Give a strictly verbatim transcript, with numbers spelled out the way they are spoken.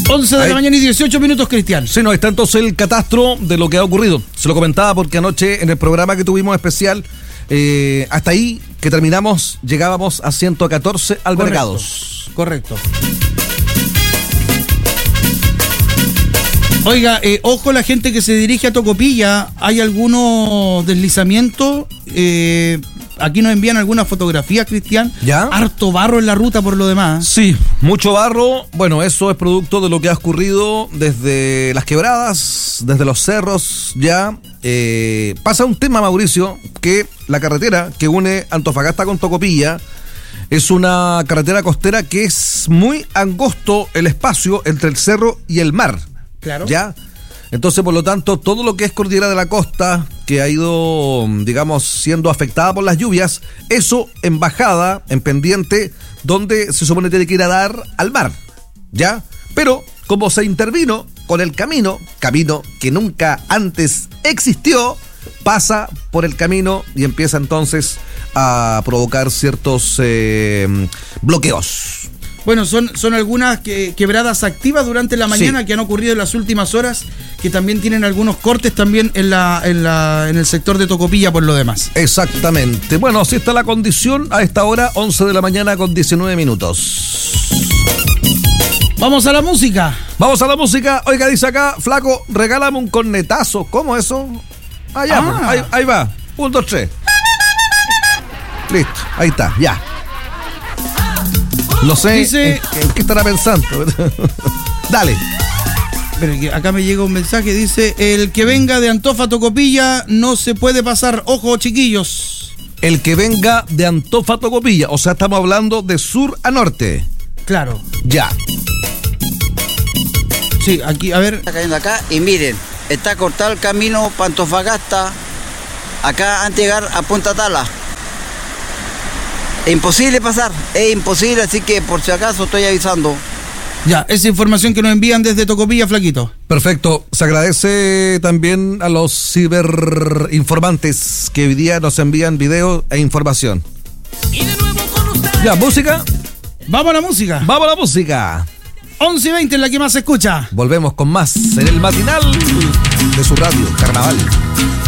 once de ahí, la mañana y dieciocho minutos, Cristian. Sí, no, está entonces el catastro de lo que ha ocurrido. Se lo comentaba porque anoche en el programa que tuvimos especial, eh, hasta ahí que terminamos, llegábamos a ciento catorce albergados. Correcto. correcto. Oiga, eh, ojo la gente que se dirige a Tocopilla, hay algunos deslizamientos, eh, aquí nos envían algunas fotografías, Cristian. ¿Ya? Harto barro en la ruta por lo demás. Sí, mucho barro. Bueno, eso es producto de lo que ha ocurrido desde las quebradas, desde los cerros, ya. Eh, pasa un tema, Mauricio, que la carretera que une Antofagasta con Tocopilla es una carretera costera que es muy angosto el espacio entre el cerro y el mar. Claro. ¿Ya? Entonces, por lo tanto, todo lo que es cordillera de la costa, que ha ido, digamos, siendo afectada por las lluvias, eso en bajada, en pendiente, donde se supone tiene que ir a dar al mar, ¿ya? Pero, como se intervino con el camino, camino que nunca antes existió, pasa por el camino y empieza entonces a provocar ciertos eh, bloqueos. Bueno, son, son algunas que, quebradas activas durante la mañana, sí, que han ocurrido en las últimas horas, que también tienen algunos cortes también en la, en la, en el sector de Tocopilla por lo demás. Exactamente. Bueno, así está la condición a esta hora, once de la mañana con diecinueve minutos. Vamos a la música. Vamos a la música. Oiga, dice acá, flaco, regálame un cornetazo. ¿Cómo eso? Allá, ah. pues, ahí, ahí va. Un, dos, tres. Listo, ahí está, ya. No sé dice, en, en qué estará pensando. Dale. Pero acá me llega un mensaje, dice, el que venga de Antofa a Tocopilla no se puede pasar. Ojo, chiquillos. El que venga de Antofa a Tocopilla, o sea, estamos hablando de sur a norte. Claro. Ya. Sí, aquí, a ver. Está cayendo acá y miren, está cortado el camino para Antofagasta, acá antes de llegar a Punta Tala. Es imposible pasar, es imposible, así que por si acaso estoy avisando. Ya, esa información que nos envían desde Tocopilla, flaquito. Perfecto, se agradece también a los ciberinformantes que hoy día nos envían video e información. Y de nuevo con ustedes. Ya, música. Vamos a la música. Vamos a la música. once y veinte es la que más se escucha. Volvemos con más en el matinal de su radio, Carnaval.